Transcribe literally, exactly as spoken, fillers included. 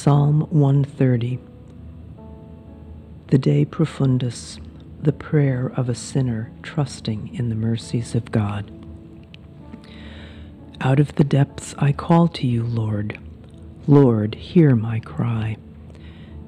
Psalm one thirty. The De Profundis, the prayer of a sinner trusting in the mercies of God. Out of the depths I call to you, Lord. Lord, hear my cry.